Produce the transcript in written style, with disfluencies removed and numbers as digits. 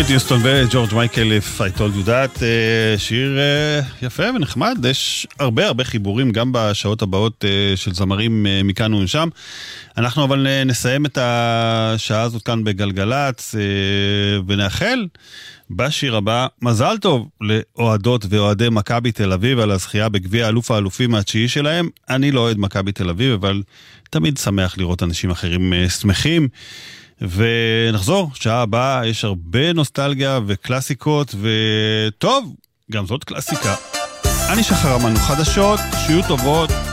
וויטני יוסטון וג'ורג' מייקל, I told you that, שיר יפה ונחמד, יש הרבה חיבורים גם בשעות הבאות של זמרים מכאן ומשם. אנחנו אבל נסיים את השעה הזאת כאן בגלגלץ ונאחל בשיר הבא מזל טוב לאוהדות ואוהדי מכבי תל אביב על הזכייה בגביע אלוף האלופים התשיעי שלהם. אני לא אוהד מכבי תל אביב, אבל תמיד שמח לראות אנשים אחרים שמחים. ונחזור, שעה הבאה יש הרבה נוסטלגיה וקלאסיקות, וטוב, גם זאת קלאסיקה. אני שחר אמנו חדשות, שיהיו טובות.